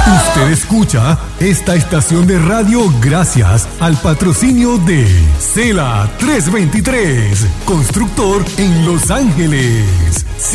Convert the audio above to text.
Usted escucha esta estación de radio gracias al patrocinio de Cela 323, constructor en Los Ángeles.